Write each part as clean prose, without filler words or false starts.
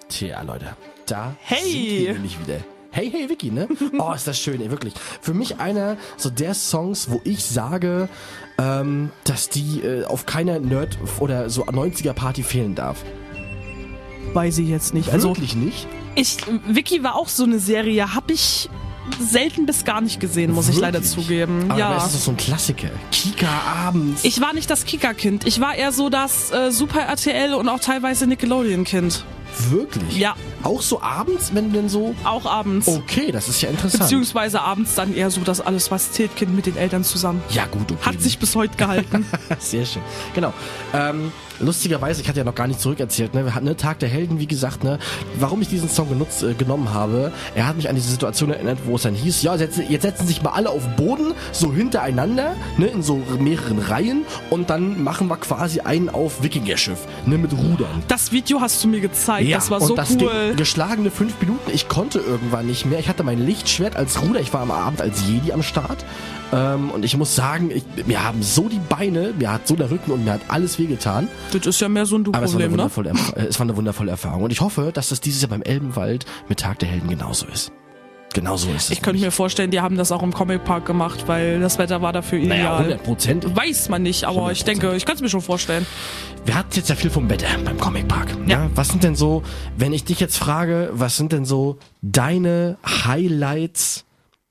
Tja, Leute, da Hey. sind wir nämlich wieder. Hey, hey, Vicky, ne? Oh, ist das schön, ey, wirklich. Für mich einer so der Songs, wo ich sage, dass die auf keiner Nerd- oder so 90er-Party fehlen darf. Weiß ich jetzt nicht. Also Wirklich nicht? Vicky war auch so eine Serie, habe ich selten bis gar nicht gesehen, muss ich leider Wirklich? zugeben. Aber ja. es ist doch so ein Klassiker. Kika abends. Ich war nicht das Kika-Kind. Ich war eher so das Super RTL und auch teilweise Nickelodeon-Kind. Wirklich? Ja. Auch so abends, wenn du denn so... Auch abends. Okay, das ist ja interessant. Beziehungsweise abends dann eher so das alles, was zählt, Kind mit den Eltern zusammen. Ja, gut, okay. Hat sich bis heute gehalten. Sehr schön. Genau. Lustigerweise, ich hatte ja noch gar nicht zurückerzählt, ne? Wir hatten Tag der Helden, wie gesagt, ne? Warum ich diesen Song genommen habe, er hat mich an diese Situation erinnert, wo es dann hieß, ja, jetzt setzen sich mal alle auf Boden, so hintereinander, ne? In so mehreren Reihen und dann machen wir quasi einen auf Wikingerschiff, ne? Mit Rudern. Das Video hast du mir gezeigt, das war und so das cool. ging geschlagene 5 Minuten. Ich konnte irgendwann nicht mehr. Ich hatte mein Lichtschwert als Ruder. Ich war am Abend als Jedi am Start. Und ich muss sagen, mir haben so die Beine, mir hat so der Rücken und mir hat alles wehgetan. Das ist ja mehr so ein Aber es war eine Du-Problem, ne? es war eine wundervolle Erfahrung. Und ich hoffe, dass das dieses Jahr beim Elbenwald mit Tag der Helden genauso ist. Genauso ist es. Ich könnte mir vorstellen, die haben das auch im Comicpark gemacht, weil das Wetter war dafür ideal. 100%. Weiß man nicht, aber 100%. ich denke, ich kann es mir schon vorstellen. Wir hatten jetzt ja viel vom Wetter beim Comicpark. Ja. Was sind denn so, wenn ich dich jetzt frage, was sind denn so deine Highlights,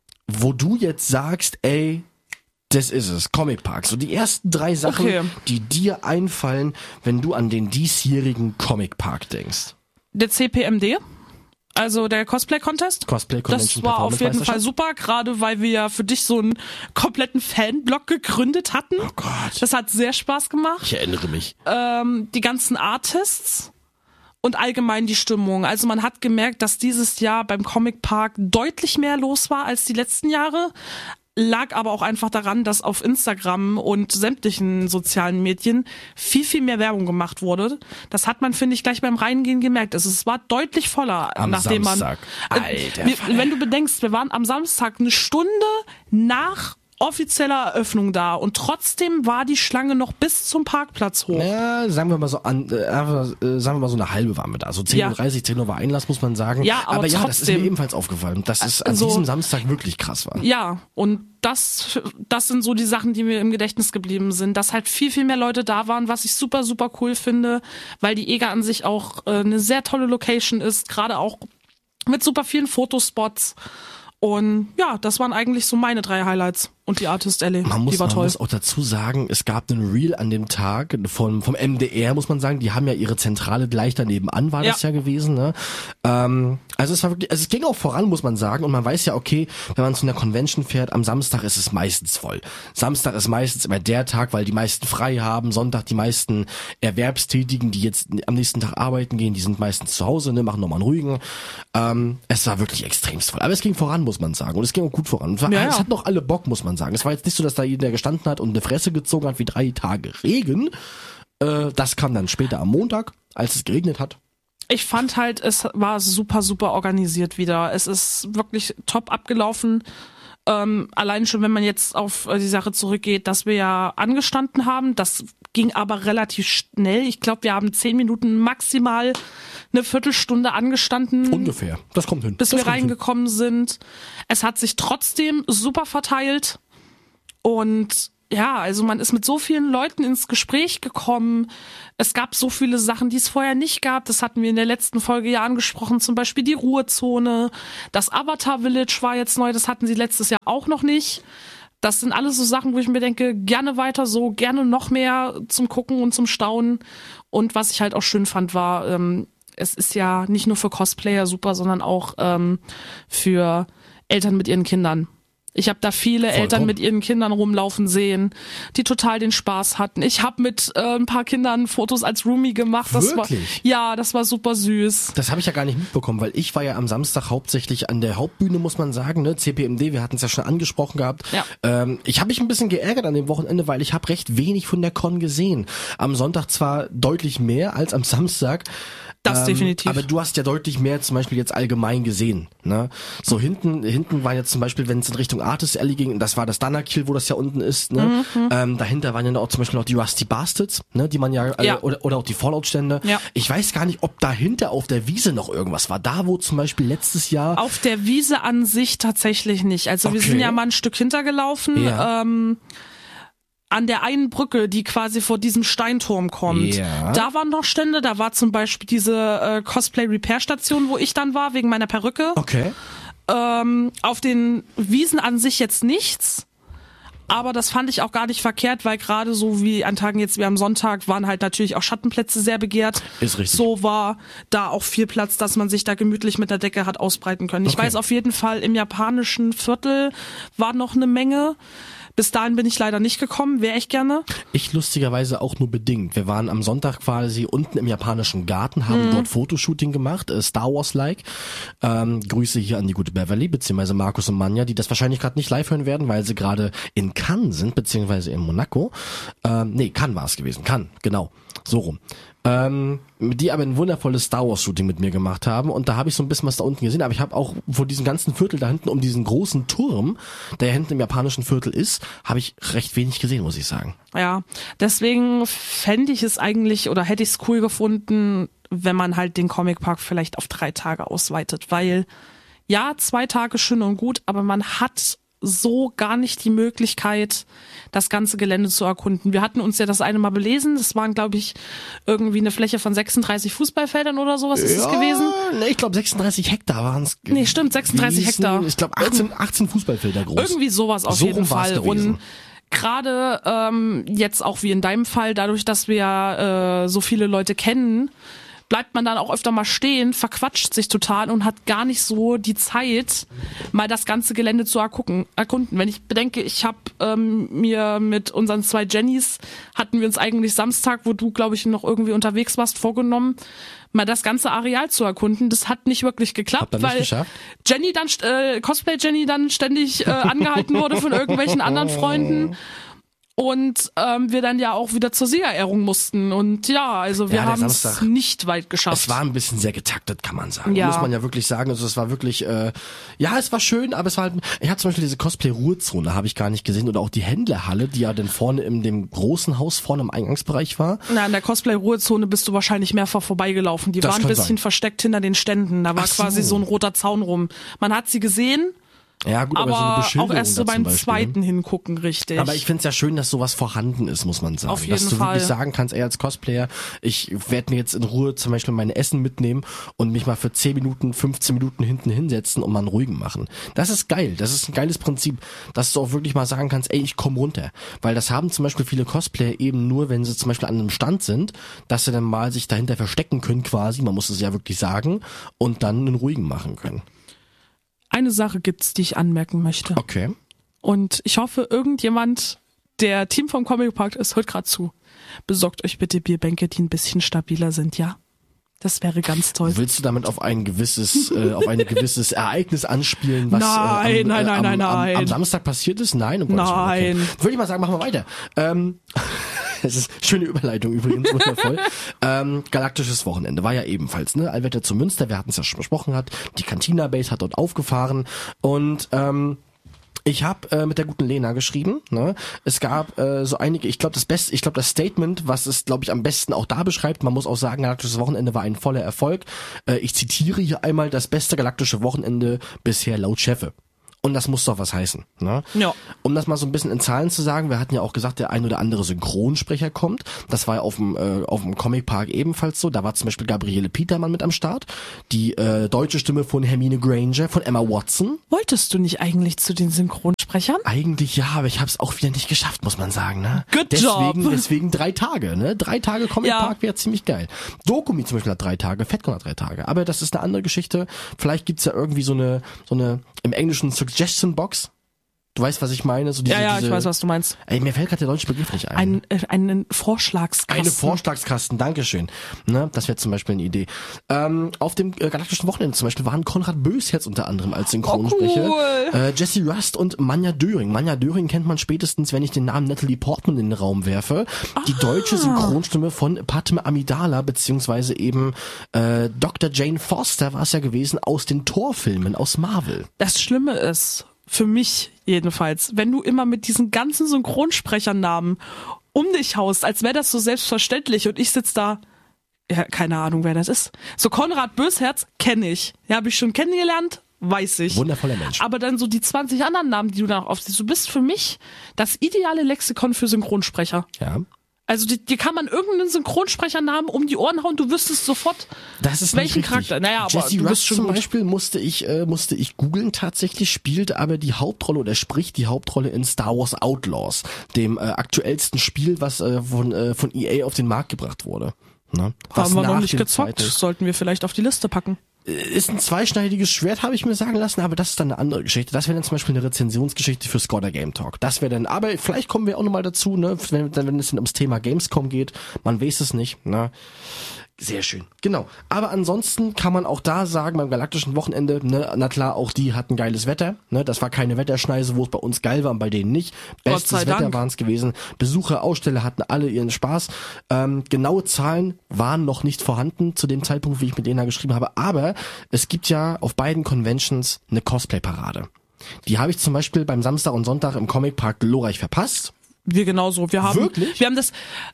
wo du jetzt sagst, ey, das ist es, Comicpark. So die ersten 3 Sachen, Okay. die dir einfallen, wenn du an den diesjährigen Comicpark denkst. Der CPMD, also der Cosplay-Contest. Cosplay Convention Das war auf jeden Performance Fall super, gerade weil wir ja für dich so einen kompletten Fanblock gegründet hatten. Oh Gott. Das hat sehr Spaß gemacht. Ich erinnere mich. Die ganzen Artists und allgemein die Stimmung. Also man hat gemerkt, dass dieses Jahr beim Comic Park deutlich mehr los war als die letzten Jahre. Lag aber auch einfach daran, dass auf Instagram und sämtlichen sozialen Medien viel, viel mehr Werbung gemacht wurde. Das hat man, finde ich, gleich beim Reingehen gemerkt. Es war deutlich voller, Am nachdem Samstag. man. Alter Wenn du bedenkst, wir waren am Samstag eine Stunde nach offizieller Eröffnung da und trotzdem war die Schlange noch bis zum Parkplatz hoch. Ja, sagen wir mal so sagen wir mal so eine halbe waren wir da. So 10:30 Uhr, 10 Uhr war Einlass, muss man sagen. Ja, aber ja, das ist mir trotzdem. ebenfalls aufgefallen, dass es an Also- diesem Samstag wirklich krass war. Ja, und das sind so die Sachen, die mir im Gedächtnis geblieben sind, dass halt viel, viel mehr Leute da waren, was ich super, super cool finde, weil die EGA an sich auch eine sehr tolle Location ist, gerade auch mit super vielen Fotospots. Und ja, das waren eigentlich so meine 3 Highlights. Und die Artist Alley, Man die war toll. muss auch dazu sagen, es gab einen Reel an dem Tag vom MDR, muss man sagen. Die haben ja ihre Zentrale gleich daneben an, war das ja gewesen. Ne? Also es war wirklich, also es ging auch voran, muss man sagen. Und man weiß ja, okay, wenn man zu einer Convention fährt, am Samstag ist es meistens voll. Samstag ist meistens immer der Tag, weil die meisten frei haben. Sonntag die meisten Erwerbstätigen, die jetzt am nächsten Tag arbeiten gehen, die sind meistens zu Hause, ne, machen nochmal einen ruhigen. Es war wirklich extremst voll. Aber es ging voran, muss man sagen. Und es ging auch gut voran. Es hat noch alle Bock, muss man sagen. Es war jetzt nicht so, dass da jeder gestanden hat und eine Fresse gezogen hat wie 3 Tage Regen. Das kam dann später am Montag, als es geregnet hat. Ich fand halt, es war super, super organisiert wieder. Es ist wirklich top abgelaufen. Allein schon, wenn man jetzt auf die Sache zurückgeht, dass wir ja angestanden haben, das ging aber relativ schnell. Ich glaube, wir haben 10 Minuten maximal eine Viertelstunde angestanden. Ungefähr. Das kommt hin. Bis wir reingekommen sind. Es hat sich trotzdem super verteilt. Und ja, also man ist mit so vielen Leuten ins Gespräch gekommen. Es gab so viele Sachen, die es vorher nicht gab. Das hatten wir in der letzten Folge ja angesprochen. Zum Beispiel die Ruhezone. Das Avatar Village war jetzt neu. Das hatten sie letztes Jahr auch noch nicht. Das sind alles so Sachen, wo ich mir denke, gerne weiter so, gerne noch mehr zum Gucken und zum Staunen. Und was ich halt auch schön fand, war, es ist ja nicht nur für Cosplayer super, sondern auch für Eltern mit ihren Kindern. Ich habe da viele Eltern mit ihren Kindern rumlaufen sehen, die total den Spaß hatten. Ich habe mit ein paar Kindern Fotos als Roomie gemacht. Wirklich? Das war super süß. Das habe ich ja gar nicht mitbekommen, weil ich war ja am Samstag hauptsächlich an der Hauptbühne, muss man sagen, ne? CPMD, wir hatten es ja schon angesprochen gehabt. Ja. Ich habe mich ein bisschen geärgert an dem Wochenende, weil ich habe recht wenig von der Con gesehen. Am Sonntag zwar deutlich mehr als am Samstag, Das definitiv. Aber du hast ja deutlich mehr zum Beispiel jetzt allgemein gesehen, ne? So hinten war jetzt zum Beispiel, wenn es in Richtung Artist Alley ging, das war das Danakil, wo das ja unten ist, ne? Dahinter waren ja auch zum Beispiel noch die Rusty Bastards, ne? Die man ja, oder auch die Fallout-Stände. Ja. Ich weiß gar nicht, ob dahinter auf der Wiese noch irgendwas war. Da, wo zum Beispiel letztes Jahr... Auf der Wiese an sich tatsächlich nicht. Also wir sind ja mal ein Stück hintergelaufen. Ja. An der einen Brücke, die quasi vor diesem Steinturm kommt. Ja. Da waren noch Stände, da war zum Beispiel diese Cosplay-Repair-Station, wo ich dann war, wegen meiner Perücke. Okay. Auf den Wiesen an sich jetzt nichts. Aber das fand ich auch gar nicht verkehrt, weil gerade so wie an Tagen jetzt wie am Sonntag waren halt natürlich auch Schattenplätze sehr begehrt. Ist richtig. So war da auch viel Platz, dass man sich da gemütlich mit der Decke hat ausbreiten können. Ich weiß auf jeden Fall, im japanischen Viertel war noch eine Menge. Bis dahin bin ich leider nicht gekommen, wäre ich gerne. Ich lustigerweise auch nur bedingt. Wir waren am Sonntag quasi unten im japanischen Garten, haben dort Fotoshooting gemacht, Star Wars-like. Grüße hier an die gute Beverly, beziehungsweise Markus und Manja, die das wahrscheinlich gerade nicht live hören werden, weil sie gerade in Cannes sind, beziehungsweise in Monaco. Cannes war es gewesen. Cannes, genau. So rum. Die aber ein wundervolles Star Wars Shooting mit mir gemacht haben und da habe ich so ein bisschen was da unten gesehen, aber ich habe auch vor diesem ganzen Viertel da hinten um diesen großen Turm, der ja hinten im japanischen Viertel ist, habe ich recht wenig gesehen, muss ich sagen. Ja, deswegen fände ich es eigentlich oder hätte ich es cool gefunden, wenn man halt den Comicpark vielleicht auf 3 Tage ausweitet, weil ja, 2 Tage schön und gut, aber man hat so gar nicht die Möglichkeit, das ganze Gelände zu erkunden. Wir hatten uns ja das eine Mal belesen. Das waren, glaube ich, irgendwie eine Fläche von 36 Fußballfeldern oder sowas ist es gewesen. Nee, ich glaube 36 Hektar waren es. Nee, stimmt, 36 Hektar. Ich glaube 18 Fußballfelder groß. Irgendwie sowas auf jeden Fall. Und gerade jetzt auch wie in deinem Fall, dadurch, dass wir so viele Leute kennen, bleibt man dann auch öfter mal stehen, verquatscht sich total und hat gar nicht so die Zeit, mal das ganze Gelände zu erkunden. Wenn ich bedenke, ich habe mir mit unseren 2 Jennys, hatten wir uns eigentlich Samstag, wo du, glaube ich, noch irgendwie unterwegs warst, vorgenommen, mal das ganze Areal zu erkunden. Das hat nicht wirklich geklappt, weil Jenny dann, Cosplay Jenny dann ständig angehalten wurde von irgendwelchen anderen Freunden. Und wir dann ja auch wieder zur Siegerehrung mussten. Und ja, also wir haben es nicht weit geschafft. Es war ein bisschen sehr getaktet, kann man sagen. Ja. Muss man ja wirklich sagen. Also es war wirklich, es war schön, aber es war halt, ich hatte zum Beispiel diese Cosplay-Ruhezone, habe ich gar nicht gesehen. Oder auch die Händlerhalle, die ja dann vorne in dem großen Haus vorne im Eingangsbereich war. Na, in der Cosplay-Ruhezone bist du wahrscheinlich mehrfach vorbeigelaufen. Die war ein bisschen versteckt hinter den Ständen. Da war quasi so ein roter Zaun rum. Man hat sie gesehen. Ja, gut, aber so eine Beschilderung auch erst so beim zweiten hingucken, richtig. Aber ich find's ja schön, dass sowas vorhanden ist, muss man sagen. Auf jeden dass du Fall. Wirklich sagen kannst, als Cosplayer, ich werde mir jetzt in Ruhe zum Beispiel mein Essen mitnehmen und mich mal für 10 Minuten, 15 Minuten hinten hinsetzen und mal einen ruhigen machen. Das ist geil. Das ist ein geiles Prinzip, dass du auch wirklich mal sagen kannst, ey, ich komm runter. Weil das haben zum Beispiel viele Cosplayer eben nur, wenn sie zum Beispiel an einem Stand sind, dass sie dann mal sich dahinter verstecken können quasi, man muss es ja wirklich sagen, und dann einen ruhigen machen können. Eine Sache gibt's, die ich anmerken möchte. Okay. Und ich hoffe, irgendjemand, der Team vom Comicpark ist, hört gerade zu. Besorgt euch bitte Bierbänke, die ein bisschen stabiler sind, ja? Das wäre ganz toll. Willst du damit auf ein gewisses Ereignis anspielen, was nein. am Samstag passiert ist? Nein. Nein. Okay. Würde ich mal sagen, machen wir weiter. Es ist schöne Überleitung übrigens, wundervoll. Galaktisches Wochenende war ja ebenfalls, ne? Allwetter zu Münster, wir hatten es ja schon besprochen, die Cantina Base hat dort aufgefahren und ich habe mit der guten Lena geschrieben, ne? Es gab so einige, ich glaube das Statement, was es glaube ich am besten auch da beschreibt, man muss auch sagen, Galaktisches Wochenende war ein voller Erfolg. Ich zitiere hier einmal: das beste galaktische Wochenende bisher laut Chefe. Und das muss doch was heißen, ne? Ja. Um das mal so ein bisschen in Zahlen zu sagen, wir hatten ja auch gesagt, der ein oder andere Synchronsprecher kommt. Das war ja auf dem Comicpark ebenfalls so. Da war zum Beispiel Gabriele Petermann mit am Start. Die deutsche Stimme von Hermine Granger, von Emma Watson. Wolltest du nicht eigentlich zu den Synchronsprechern? Eigentlich ja, aber ich habe es auch wieder nicht geschafft, muss man sagen, ne? Good job. Deswegen 3 Tage, ne? 3 Tage Comicpark wäre ziemlich geil. Dokumi zum Beispiel hat 3 Tage, Fatcon hat 3 Tage. Aber das ist eine andere Geschichte. Vielleicht gibt's ja irgendwie so eine im Englischen Suggestion Box. Du weißt, was ich meine? So ich weiß, was du meinst. Ey, mir fällt gerade der deutsche Begriff nicht ein. Einen Vorschlagskasten. Eine Vorschlagskasten, Dankeschön. Ne, das wäre zum Beispiel eine Idee. Auf dem Galaktischen Wochenende zum Beispiel waren Konrad Bösherz unter anderem als Synchronsprecher. Cool. Jesse Rust und Manja Döring. Manja Döring kennt man spätestens, wenn ich den Namen Natalie Portman in den Raum werfe. Die deutsche Synchronstimme von Padme Amidala, beziehungsweise eben Dr. Jane Foster war es ja gewesen aus den Thor-Filmen aus Marvel. Das Schlimme ist, für mich jedenfalls, wenn du immer mit diesen ganzen Synchronsprechernamen um dich haust, als wäre das so selbstverständlich und ich sitze da, ja, keine Ahnung, wer das ist. So Konrad Bösherz kenne ich. Ja, habe ich schon kennengelernt, weiß ich. Wundervoller Mensch. Aber dann so die 20 anderen Namen, die du da noch aufsiehst, du bist für mich das ideale Lexikon für Synchronsprecher. Ja. Also dir kann man irgendeinen Synchronsprechernamen um die Ohren hauen, du wüsstest sofort, das ist welchen nicht richtig. Charakter. Naja, aber Jesse du bist Rust schon zum gut. Beispiel musste ich googeln, tatsächlich spielt aber die Hauptrolle oder spricht die Hauptrolle in Star Wars Outlaws, dem aktuellsten Spiel, was von EA auf den Markt gebracht wurde. Ne? Was Haben wir noch nach nicht dem gezockt, zweiten- sollten wir vielleicht auf die Liste packen. Ist ein zweischneidiges Schwert, habe ich mir sagen lassen, aber das ist dann eine andere Geschichte. Das wäre dann zum Beispiel eine Rezensionsgeschichte für Scotter Game Talk. Das wäre dann, aber vielleicht kommen wir auch nochmal dazu, ne, wenn es dann ums Thema Gamescom geht. Man weiß es nicht, ne. Sehr schön. Genau. Aber ansonsten kann man auch da sagen, beim Galaktischen Wochenende, ne, na klar, auch die hatten geiles Wetter. Ne, das war keine Wetterschneise, wo es bei uns geil war und bei denen nicht. Bestes sei Wetter Dank. waren es gewesen. Besucher, Aussteller hatten alle ihren Spaß. Genaue Zahlen waren noch nicht vorhanden zu dem Zeitpunkt, wie ich mit denen da geschrieben habe. Aber es gibt ja auf beiden Conventions eine Cosplay-Parade. Die habe ich zum Beispiel beim Samstag und Sonntag im Comic Park glorreich verpasst. Wir genauso. Wir haben das,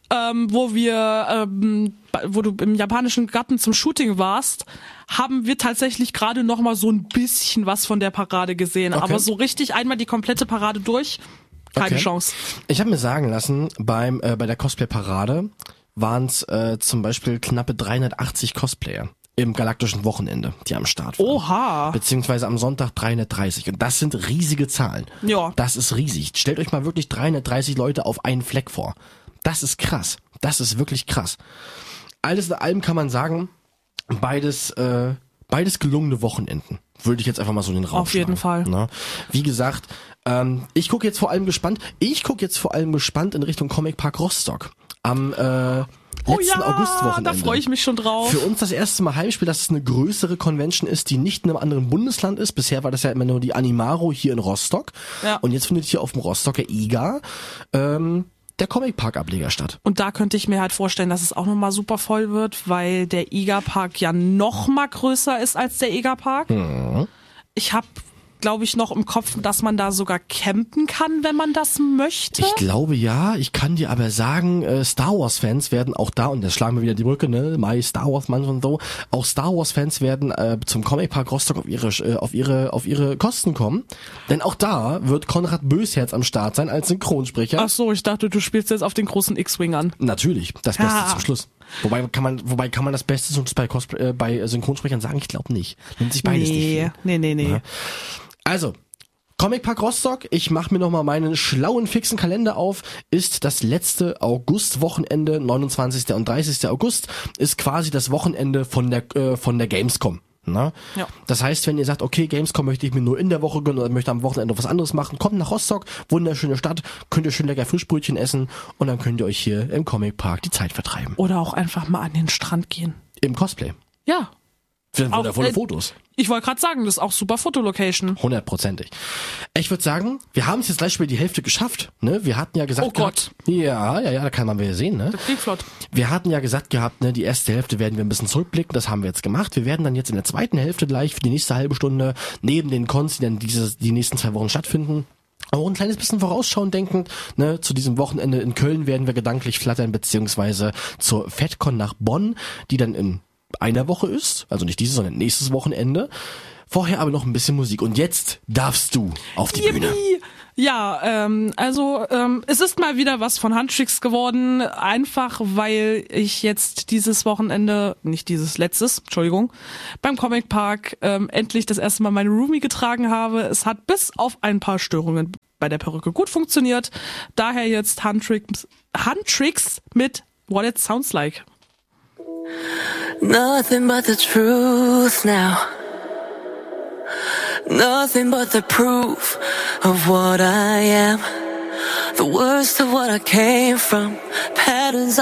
wo du im japanischen Garten zum Shooting warst, haben wir tatsächlich gerade noch mal so ein bisschen was von der Parade gesehen. Okay. Aber so richtig einmal die komplette Parade durch, keine Chance. Ich habe mir sagen lassen, bei der Cosplay-Parade waren es zum Beispiel knappe 380 Cosplayer im Galaktischen Wochenende, die am Start waren. Oha. Beziehungsweise am Sonntag 330. Und das sind riesige Zahlen. Ja. Das ist riesig. Stellt euch mal wirklich 330 Leute auf einen Fleck vor. Das ist krass. Das ist wirklich krass. Alles in allem kann man sagen, beides gelungene Wochenenden. Würde ich jetzt einfach mal so in den Raum Auf jeden Fall. Ne? Wie gesagt, ich gucke jetzt vor allem gespannt in Richtung Comic Park Rostock. Am letzten Augustwochenende. Da freue ich mich schon drauf. Für uns das erste Mal Heimspiel, dass es eine größere Convention ist, die nicht in einem anderen Bundesland ist. Bisher war das ja immer nur die Animaro hier in Rostock. Ja. Und jetzt findet hier auf dem Rostocker IGA der Comic Park Ableger statt. Und da könnte ich mir halt vorstellen, dass es auch nochmal super voll wird, weil der IGA-Park ja noch mal größer ist als der IGA-Park. Mhm. Ich habe, glaube ich, noch im Kopf, dass man da sogar campen kann, wenn man das möchte. Ich glaube ja, ich kann dir aber sagen, Star Wars Fans werden auch da, und jetzt schlagen wir wieder die Brücke, ne, My Star Wars Mann und so, auch Star Wars Fans werden zum Comic Park Rostock auf ihre Kosten kommen, denn auch da wird Konrad Bösherz am Start sein als Synchronsprecher. Ach so, ich dachte, du spielst jetzt auf den großen X-Wing an. Natürlich, das Beste Ja. zum Schluss. Wobei kann man das Beste zum Schluss bei Synchronsprechern sagen? Ich glaube nicht. Nimmt sich beides nicht viel. Nee. Ja. Also, Comic Park Rostock, ich mache mir nochmal meinen schlauen, fixen Kalender auf, ist das letzte Augustwochenende, 29. und 30. August, ist quasi das Wochenende von der Gamescom. Na? Ja. Das heißt, wenn ihr sagt, okay, Gamescom möchte ich mir nur in der Woche gönnen oder möchte am Wochenende was anderes machen, kommt nach Rostock, wunderschöne Stadt, könnt ihr schön lecker Frischbrötchen essen und dann könnt ihr euch hier im Comic Park die Zeit vertreiben. Oder auch einfach mal an den Strand gehen. Im Cosplay. Ja. Für Auch, wundervolle Fotos. Ich wollte gerade sagen, das ist auch super Fotolocation. 100%. Ich würde sagen, wir haben es jetzt gleich über die Hälfte geschafft. Ne? Wir hatten ja gesagt, Oh Gott. Ja, da kann man wieder sehen. Ne? Das ging flott. Wir hatten ja gesagt gehabt, ne, die erste Hälfte werden wir ein bisschen zurückblicken. Das haben wir jetzt gemacht. Wir werden dann jetzt in der zweiten Hälfte gleich für die nächste halbe Stunde neben den Cons, die dann die nächsten 2 Wochen stattfinden, auch ein kleines bisschen vorausschauen denkend, ne, zu diesem Wochenende in Köln werden wir gedanklich flattern, beziehungsweise zur FedCon nach Bonn, die dann in einer Woche ist, also nicht dieses, sondern nächstes Wochenende. Vorher aber noch ein bisschen Musik. Und jetzt darfst du auf die Bühne. Ja, es ist mal wieder was von Handtricks geworden, einfach weil ich jetzt dieses Wochenende, nicht dieses letztes, Entschuldigung, beim Comic Park endlich das erste Mal meine Roomie getragen habe. Es hat bis auf ein paar Störungen bei der Perücke gut funktioniert. Daher jetzt Handtricks mit What It Sounds Like. Nothing but the truth now. nothing but the proof of what I am. The worst of what I came from, patterns